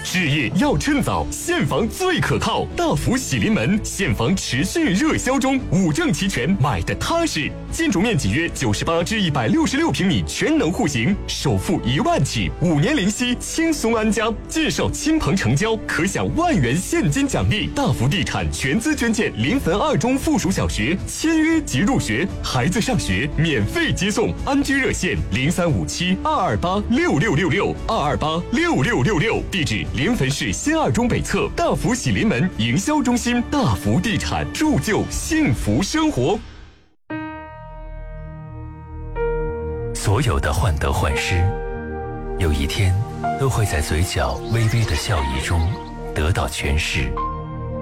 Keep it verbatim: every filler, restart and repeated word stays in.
置业要趁早，现房最可靠。大福喜临门，现房持续热销中，五证齐全，买的踏实。建筑面积约九十八至一百六十六平米，全能户型，首付一万起，五年零息，轻松安家。介绍亲朋成交，可享万元现金奖励。大福地产全资捐建临汾二中附属小学，签约即入学，孩子上学免费接送。安居热线零三五七二二八六六六六二二八六六六六，地址临汾市新二中北侧大福喜临门营销中心。大福地产，铸就幸福生活。 所有的患得患失，有一天都会在嘴角微微的笑意中得到诠释。